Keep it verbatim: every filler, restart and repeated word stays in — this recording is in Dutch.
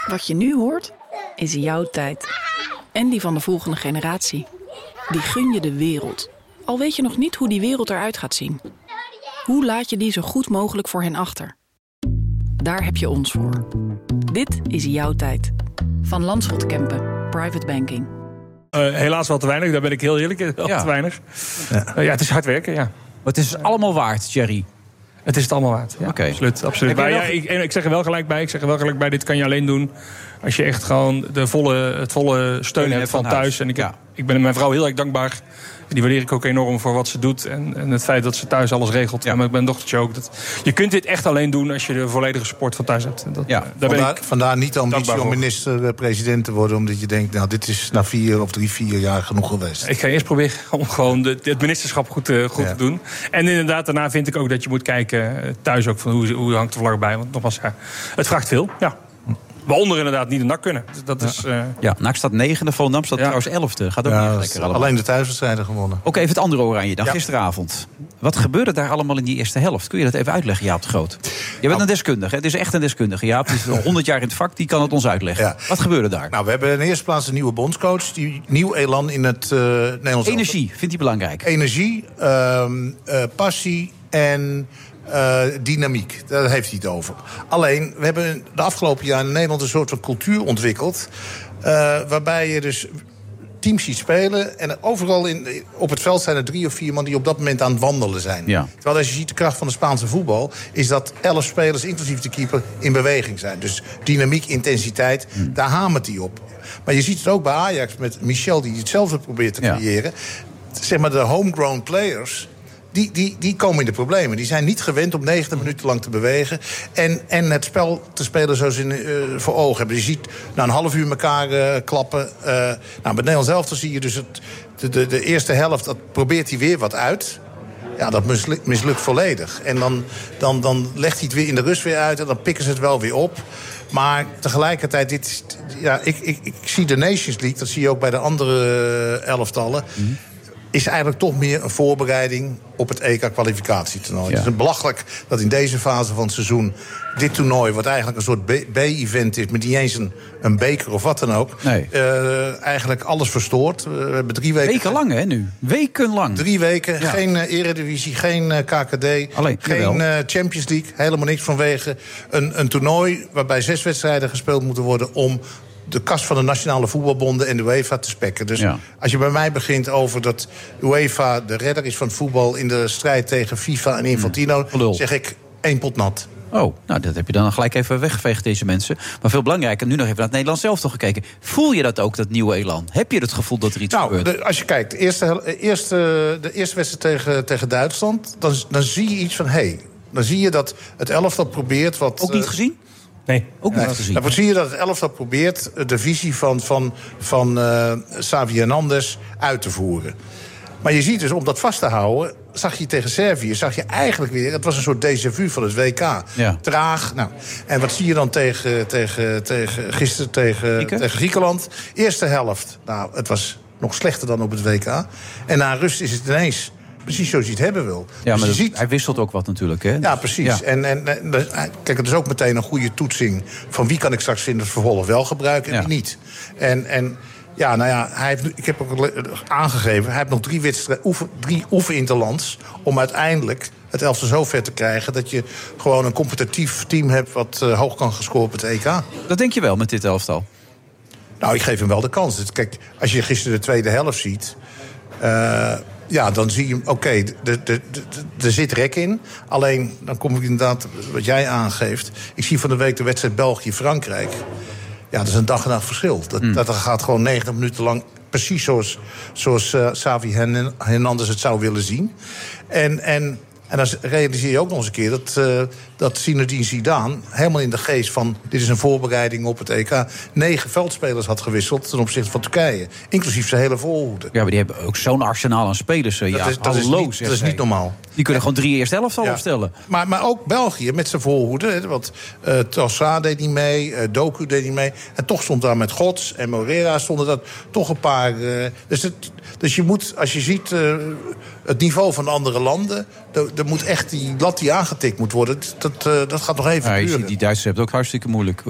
Wat je nu hoort, is jouw tijd. En die van de volgende generatie. Die gun je de wereld. Al weet je nog niet hoe die wereld eruit gaat zien. Hoe laat je die zo goed mogelijk voor hen achter? Daar heb je ons voor. Dit is jouw tijd. Van Landschot Kempen, Private Banking. Uh, helaas wel te weinig, daar ben ik heel eerlijk. Wel ja. te weinig. Ja. Uh, ja, het is hard werken, ja. Maar het is allemaal waard, Thierry. Het is het allemaal waard, ja. Okay. Absoluut. absoluut. Maar, ja, ik, ik zeg er wel gelijk bij, ik zeg er wel gelijk bij, dit kan je alleen doen als je echt gewoon de volle, het volle steun hebt van, van thuis. En ik, ja. ik ben mijn vrouw heel erg dankbaar. Die waardeer ik ook enorm voor wat ze doet. En, en het feit dat ze thuis alles regelt. Ja. Met mijn dochtertje ook. Dat, je kunt dit echt alleen doen als je de volledige support van thuis hebt. Dat, ja. daar vandaar, ben ik vandaar niet de ambitie om minister-president te worden. Omdat je denkt, nou, dit is na vier of drie, vier jaar genoeg geweest. Ik ga eerst proberen om gewoon de, het ministerschap goed, uh, goed ja. te doen. En inderdaad, daarna vind ik ook dat je moet kijken thuis ook van hoe, hoe hangt de vlag bij. Want nogmaals, ja, het vraagt veel. Ja. Waaronder inderdaad niet de N A C kunnen. Dat is, uh... Ja, N A C staat negende, Volendam staat ja. trouwens elfde. Gaat ook ja, niet lekker allemaal. Alleen de thuiswedstrijden gewonnen. Ook even het andere Oranje dan, ja. gisteravond. Wat gebeurde daar allemaal in die eerste helft? Kun je dat even uitleggen, Jaap de Groot? Je bent nou, een deskundige, het is echt een deskundige. Jaap is honderd jaar in het vak, die kan het ons uitleggen. Ja. Wat gebeurde daar? Nou, we hebben in de eerste plaats een nieuwe bondscoach. Die nieuw elan in het uh, Nederlands. Energie, vindt hij belangrijk? Energie, uh, uh, passie en... Uh, dynamiek, daar heeft hij het over. Alleen, we hebben de afgelopen jaren in Nederland een soort van cultuur ontwikkeld... Uh, waarbij je dus teams ziet spelen... en overal in, op het veld zijn er drie of vier man die op dat moment aan het wandelen zijn. Ja. Terwijl als je ziet de kracht van de Spaanse voetbal... is dat elf spelers, inclusief de keeper, in beweging zijn. Dus dynamiek, intensiteit, hmm. daar hamert hij op. Maar je ziet het ook bij Ajax met Michel... die hetzelfde probeert te creëren. Ja. Zeg maar de homegrown players... Die, die, die komen in de problemen. Die zijn niet gewend om negentig minuten lang te bewegen. En, en het spel te spelen zoals ze uh, voor ogen hebben. Je ziet na een half uur elkaar uh, klappen. Uh, nou, bij Nederland zelf zie je dus het, de, de, de eerste helft... dat probeert hij weer wat uit. Ja, dat mislukt, mislukt volledig. En dan, dan, dan legt hij het weer in de rust weer uit... en dan pikken ze het wel weer op. Maar tegelijkertijd, dit, ja, ik, ik, ik zie de Nations League... dat zie je ook bij de andere uh, elftallen... Mm. is eigenlijk toch meer een voorbereiding op het E K-kwalificatietoernooi. Ja. Het is belachelijk dat in deze fase van het seizoen... dit toernooi, wat eigenlijk een soort B-event is... met niet eens een, een beker of wat dan ook... Nee. Uh, eigenlijk alles verstoord. Uh, we hebben drie weken... Wekenlang, hè, nu? Wekenlang. Drie weken, ja. Geen uh, Eredivisie, geen uh, K K D... Alleen, geen uh, Champions League, helemaal niks vanwege... Een, een toernooi waarbij zes wedstrijden gespeeld moeten worden... om de kas van de nationale voetbalbonden en de UEFA te spekken. Dus ja. als je bij mij begint over dat UEFA de redder is van het voetbal... in de strijd tegen FIFA en Infantino, mm. zeg ik één pot nat. Oh, nou, dat heb je dan gelijk even weggeveegd, deze mensen. Maar veel belangrijker, nu nog even naar het Nederlands zelf toch gekeken. Voel je dat ook, dat nieuwe elan? Heb je het gevoel dat er iets nou, gebeurt? De, als je kijkt, de eerste, eerste, de eerste wedstrijd tegen, tegen Duitsland... Dan, dan zie je iets van, hé, hey, dan zie je dat het elftal probeert... wat. Ook niet gezien? Nee, ook niet gezien. Dan zie je dat het elftal probeert de visie van, van, van uh, Xavi Hernandez uit te voeren. Maar je ziet dus, om dat vast te houden... zag je tegen Servië, zag je eigenlijk weer... het was een soort déjà vu van het W K. Ja. Traag. Nou, en wat zie je dan tegen, tegen, tegen, gisteren tegen, tegen Griekenland? Eerste helft. Nou, het was nog slechter dan op het W K. En na rust is het ineens... precies zoals je het hebben wil. Ja, dus maar je dat, ziet... hij wisselt ook wat natuurlijk, hè? Ja, precies. Ja. En, en, en kijk, het is ook meteen een goede toetsing... van wie kan ik straks in het vervolg wel gebruiken en wie ja. niet. En, en ja, nou ja, hij heeft, ik heb ook aangegeven... hij heeft nog drie, wedstrijden, oefen, drie oefeninterlands... om uiteindelijk het elftal zo ver te krijgen... dat je gewoon een competitief team hebt... wat uh, hoog kan gescoord op het E K. Dat denk je wel met dit elftal? Nou, ik geef hem wel de kans. Kijk, als je gisteren de tweede helft ziet... Uh, ja, dan zie je, oké, okay, er zit rek in. Alleen, dan kom ik inderdaad, wat jij aangeeft... ik zie van de week de wedstrijd België-Frankrijk. Ja, dat is een dag en nacht verschil. Dat, mm. dat gaat gewoon negentig minuten lang... precies zoals, zoals uh, Xavi Hernandez het zou willen zien. En... en En dan realiseer je ook nog eens een keer dat, uh, dat Zinedine Zidane... helemaal in de geest van, dit is een voorbereiding op het E K... negen veldspelers had gewisseld ten opzichte van Turkije. Inclusief zijn hele voorhoede. Ja, maar die hebben ook zo'n arsenaal aan spelers. Uh, dat ja, is, dat is niet, dat is niet normaal. Die kunnen gewoon drie eerste helft al ja. opstellen. Maar, maar ook België met zijn voorhoede. Want uh, Tossard deed niet mee, uh, Doku deed niet mee. En toch stond daar met Gods en Moreira stonden dat toch een paar... Uh, dus, het, dus je moet, als je ziet... Uh, het niveau van andere landen... er moet echt die lat die aangetikt moet worden... dat, uh, dat gaat nog even ja, duren. Die Duitsers hebben het ook hartstikke moeilijk.